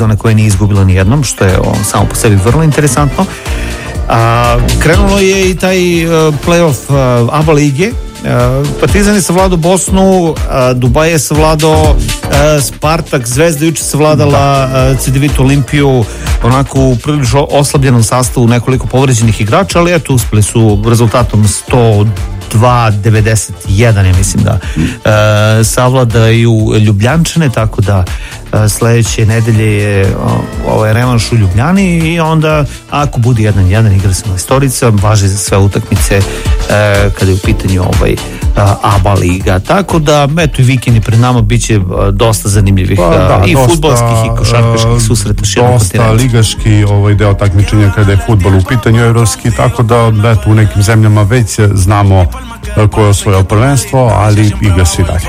sezone koje nije izgubila ni jednom, što je samo po sebi vrlo interesantno. Krenulo je i taj playoff ABA lige. Partizan je savladao Bosnu, Dubaj je savladao Spartak, Zvezda juče savladala CDVita Olimpiju, onako u prilično oslabljenom sastavu, nekoliko povređenih igrača, ali eto uspeli su rezultatom 102-91, ja mislim da savladaju Ljubljančane, tako da sledeće nedelje je revanš u Ljubljani i onda ako bude 1-1 igra se majstorica, važi za sve utakmice kada je u pitanju ABA liga, tako da eto i vikendi pred nama biće dosta zanimljivih i fudbalskih i košarkaških susreta širom kontinenta. Dosta ligaški deo takmičenja kada je fudbal u pitanju evropski, tako da eto u nekim zemljama već znamo ko je osvojio prvenstvo, ali igra se i dalje.